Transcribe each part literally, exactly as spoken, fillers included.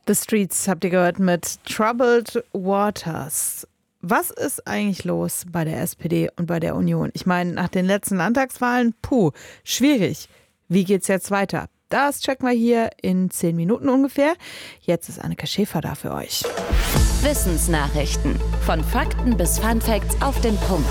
The Streets habt ihr gehört mit Troubled Waters. Was ist eigentlich los bei der S P D und bei der Union? Ich meine, nach den letzten Landtagswahlen, puh, schwierig. Wie geht's jetzt weiter? Das checken wir hier in zehn Minuten ungefähr. Jetzt ist Annika Schäfer da für euch. Wissensnachrichten. Von Fakten bis Funfacts auf den Punkt.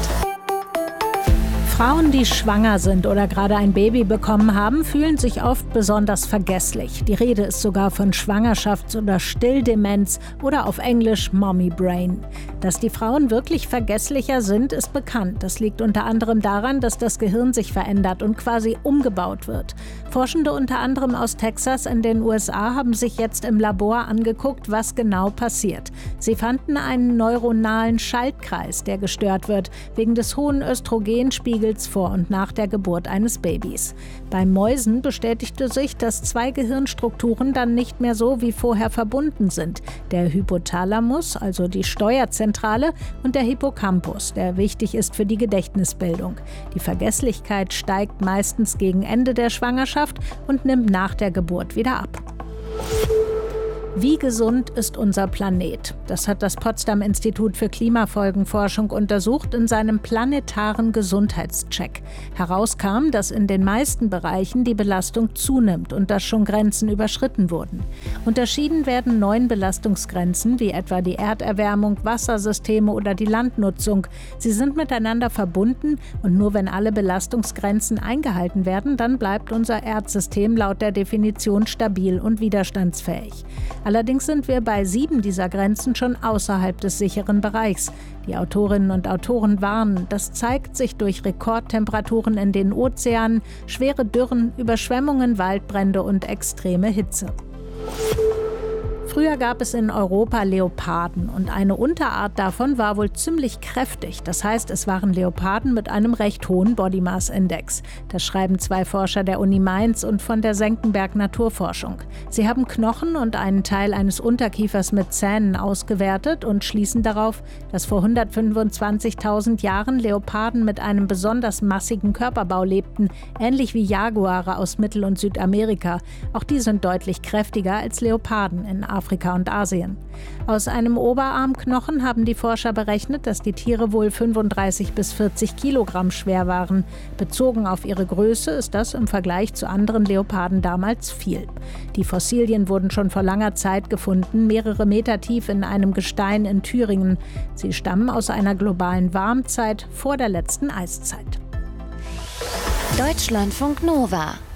Frauen, die schwanger sind oder gerade ein Baby bekommen haben, fühlen sich oft besonders vergesslich. Die Rede ist sogar von Schwangerschafts- oder Stilldemenz oder auf Englisch Mommy Brain. Dass die Frauen wirklich vergesslicher sind, ist bekannt. Das liegt unter anderem daran, dass das Gehirn sich verändert und quasi umgebaut wird. Forschende unter anderem aus Texas in den U S A haben sich jetzt im Labor angeguckt, was genau passiert. Sie fanden einen neuronalen Schaltkreis, der gestört wird, wegen des hohen Östrogenspiegels vor und nach der Geburt eines Babys. Bei Mäusen bestätigte sich, dass zwei Gehirnstrukturen dann nicht mehr so wie vorher verbunden sind. Der Hypothalamus, also die Steuerzentrale, und der Hippocampus, der wichtig ist für die Gedächtnisbildung. Die Vergesslichkeit steigt meistens gegen Ende der Schwangerschaft und nimmt nach der Geburt wieder ab. Wie gesund ist unser Planet? Das hat das Potsdam Institut für Klimafolgenforschung untersucht in seinem planetaren Gesundheitscheck. Herauskam, dass in den meisten Bereichen die Belastung zunimmt und dass schon Grenzen überschritten wurden. Unterschieden werden neun Belastungsgrenzen, wie etwa die Erderwärmung, Wassersysteme oder die Landnutzung. Sie sind miteinander verbunden und nur wenn alle Belastungsgrenzen eingehalten werden, dann bleibt unser Erdsystem laut der Definition stabil und widerstandsfähig. Allerdings sind wir bei sieben dieser Grenzen schon außerhalb des sicheren Bereichs. Die Autorinnen und Autoren warnen, das zeigt sich durch Rekordtemperaturen in den Ozeanen, schwere Dürren, Überschwemmungen, Waldbrände und extreme Hitze. Früher gab es in Europa Leoparden und eine Unterart davon war wohl ziemlich kräftig. Das heißt, es waren Leoparden mit einem recht hohen Body Mass Index. Das schreiben zwei Forscher der Uni Mainz und von der Senckenberg Naturforschung. Sie haben Knochen und einen Teil eines Unterkiefers mit Zähnen ausgewertet und schließen darauf, dass vor hundertfünfundzwanzigtausend Jahren Leoparden mit einem besonders massigen Körperbau lebten, ähnlich wie Jaguare aus Mittel- und Südamerika. Auch die sind deutlich kräftiger als Leoparden in Afrika. Afrika und Asien. Aus einem Oberarmknochen haben die Forscher berechnet, dass die Tiere wohl fünfunddreißig bis vierzig Kilogramm schwer waren. Bezogen auf ihre Größe ist das im Vergleich zu anderen Leoparden damals viel. Die Fossilien wurden schon vor langer Zeit gefunden, mehrere Meter tief in einem Gestein in Thüringen. Sie stammen aus einer globalen Warmzeit vor der letzten Eiszeit. Deutschlandfunk Nova